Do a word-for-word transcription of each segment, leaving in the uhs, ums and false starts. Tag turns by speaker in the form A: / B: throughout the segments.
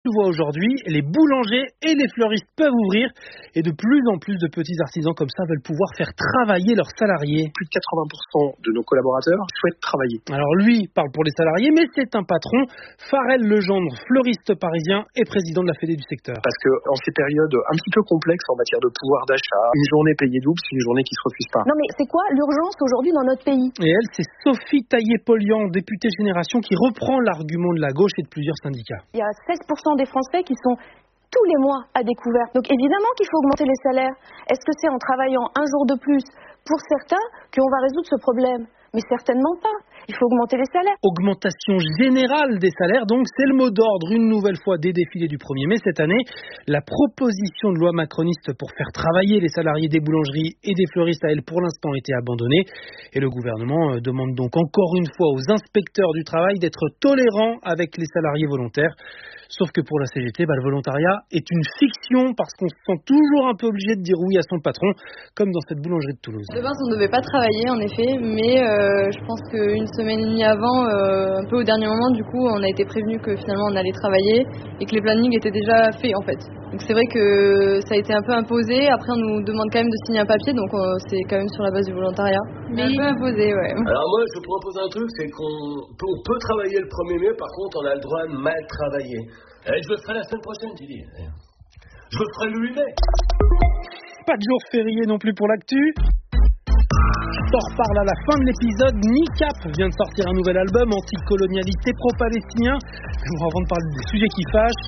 A: Tu vois aujourd'hui, les boulangers et les fleuristes peuvent ouvrir et de plus en plus de petits artisans comme ça veulent pouvoir faire travailler leurs salariés.
B: Plus de quatre-vingts pour cent de nos collaborateurs souhaitent travailler.
A: Alors lui parle pour les salariés, mais c'est un patron. Farel Legendre, fleuriste parisien et président de la Fédé du secteur.
B: Parce que en ces périodes un petit peu complexes en matière de pouvoir d'achat, une journée payée double, c'est une journée qui se refuse pas.
C: Non mais c'est quoi l'urgence aujourd'hui dans notre pays?
A: Et elle, c'est Sophie Taillé-Polian, députée Génération, qui reprend l'argument de la gauche et de plusieurs syndicats.
C: Il y a seize pour cent des Français qui sont tous les mois à découvert. Donc évidemment qu'il faut augmenter les salaires. Est-ce que c'est en travaillant un jour de plus pour certains qu'on va résoudre ce problème? Mais certainement pas. Il faut augmenter les salaires.
A: Augmentation générale des salaires, donc c'est le mot d'ordre une nouvelle fois des défilés du premier mai cette année. La proposition de loi macroniste pour faire travailler les salariés des boulangeries et des fleuristes a elle pour l'instant été abandonnée. Et le gouvernement demande donc encore une fois aux inspecteurs du travail d'être tolérants avec les salariés volontaires. Sauf que pour la C G T, bah, le volontariat est une fiction parce qu'on se sent toujours un peu obligé de dire oui à son patron, comme dans cette boulangerie de Toulouse.
D: De base, on ne devait pas travailler en effet, mais euh, je pense qu'une semaine et demie avant, euh, un peu au dernier moment, du coup, on a été prévenu que finalement on allait travailler et que les plannings étaient déjà faits en fait. Donc c'est vrai que ça a été un peu imposé. Après, on nous demande quand même de signer un papier, donc euh, c'est quand même sur la base du volontariat. Mais un peu imposé, ouais.
E: Alors moi, je propose un truc, c'est qu'on peut, on peut travailler le premier mai, par contre, on a le droit de mal travailler. Eh, je le ferai la semaine prochaine, tu dis. Je le ferai le huit mai.
A: Pas de jour férié non plus pour l'actu. T'en reparle à la fin de l'épisode. Nicap vient de sortir un nouvel album anticolonialiste et pro-palestinien. Bon, avant de parler des sujets qui fâchent,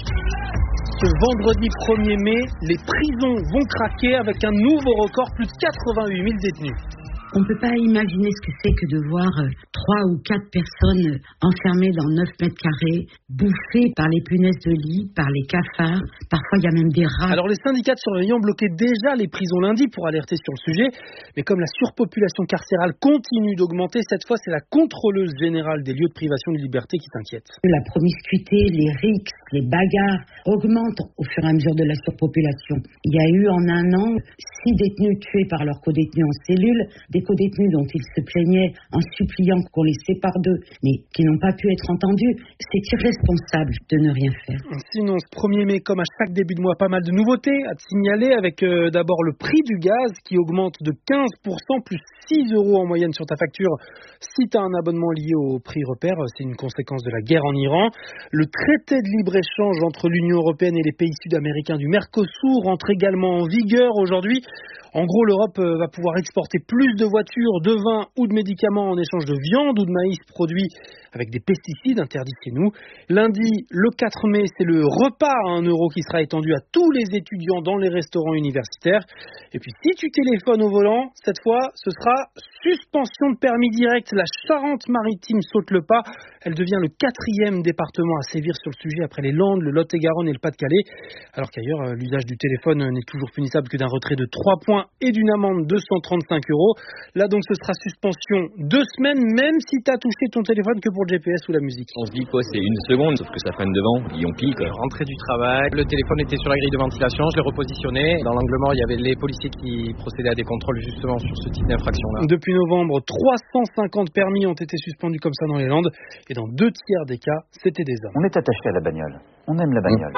A: ce vendredi premier mai, les prisons vont craquer avec un nouveau record, plus de quatre-vingt-huit mille détenus.
F: On ne peut pas imaginer ce que c'est que de voir trois ou quatre personnes enfermées dans neuf mètres carrés, bouffées par les punaises de lit, par les cafards. Parfois, il y a même des rats.
A: Alors, les syndicats de surveillants bloquaient déjà les prisons lundi pour alerter sur le sujet. Mais comme la surpopulation carcérale continue d'augmenter, cette fois, c'est la contrôleuse générale des lieux de privation de liberté qui s'inquiète.
F: La promiscuité, les rixes, les bagarres augmentent au fur et à mesure de la surpopulation. Il y a eu en un an six détenus tués par leurs codétenus en cellule, des codétenus dont ils se plaignaient en suppliant qu'on les sépare d'eux, mais qui n'ont pas pu être entendus. C'est irresponsable de ne rien faire.
A: Sinon, ce premier mai, comme à chaque début de mois, pas mal de nouveautés à te signaler, avec euh, d'abord le prix du gaz qui augmente de quinze pour cent, plus six euros en moyenne sur ta facture si tu as un abonnement lié au prix repère. C'est une conséquence de la guerre en Iran. Le traité de libre-échange entre l'Union européenne et les pays sud-américains du Mercosur entre également en vigueur aujourd'hui. En gros, l'Europe va pouvoir exporter plus de voitures, de vin ou de médicaments en échange de viande ou de maïs produits avec des pesticides interdits chez nous. Lundi, le quatre mai, c'est le repas à un euro qui sera étendu à tous les étudiants dans les restaurants universitaires. Et puis, si tu téléphones au volant, cette fois, ce sera suspension de permis direct. La Charente-Maritime saute le pas. Elle devient le quatrième département à sévir sur le sujet après les Landes, le Lot-et-Garonne et le Pas-de-Calais. Alors qu'ailleurs, l'usage du téléphone n'est toujours punissable que d'un retrait de trois points et d'une amende de cent trente-cinq euros. Là, donc, ce sera suspension deux semaines, même si tu as touché ton téléphone que pour le G P S ou la musique.
G: On se dit quoi, c'est une seconde, sauf que ça freine devant, ils ont pile quoi.
H: Rentrée du travail, le téléphone était sur la grille de ventilation, je l'ai repositionné. Dans l'angle mort, il y avait les policiers qui procédaient à des contrôles justement sur ce type d'infraction-là.
A: Depuis novembre, trois cent cinquante permis ont été suspendus comme ça dans les Landes. Et dans deux tiers des cas, c'était des hommes.
I: On est attaché à la bagnole. On aime la bagnole.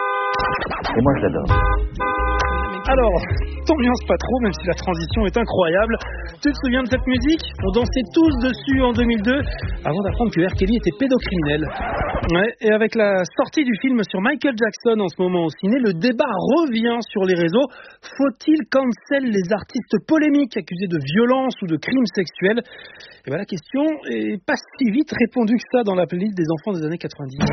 I: Et moi, je l'adore.
A: Alors, t'ambiance pas trop, même si la transition est incroyable. Tu te souviens de cette musique? On dansait tous dessus en deux mille deux, avant d'apprendre que R. Kelly était pédocriminel. Ouais, et avec la sortie du film sur Michael Jackson en ce moment au ciné, le débat revient sur les réseaux. Faut-il cancel les artistes polémiques accusés de violence ou de crimes sexuels? Et bien la question est pas si vite répondue que ça dans la playlist des enfants des années quatre-vingt-dix.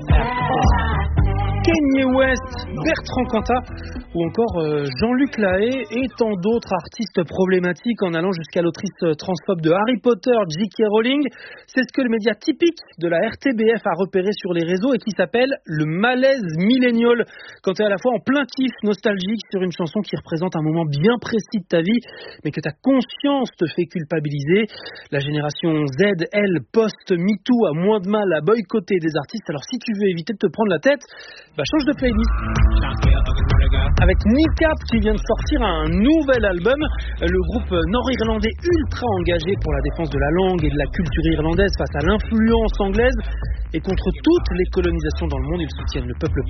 A: Kanye West, Bertrand Cantat ou encore euh, Jean-Luc Lahaye et tant d'autres artistes problématiques en allant jusqu'à l'autrice transphobe de Harry Potter, J K Rowling. C'est ce que le média typique de la R T B F a repéré sur les réseaux et qui s'appelle le malaise millénial. Quand tu es à la fois en plein kiff nostalgique sur une chanson qui représente un moment bien précis de ta vie, mais que ta conscience te fait culpabiliser. La génération Z, elle, post-MeToo, a moins de mal à boycotter des artistes. Alors si tu veux éviter de te prendre la tête, bah change de playlist. Avec Nicap qui vient de sortir un nouvel album, le groupe nord-irlandais ultra engagé pour la défense de la langue et de la culture irlandaise face à l'influence anglaise et contre toutes les colonisations dans le monde, ils soutiennent le peuple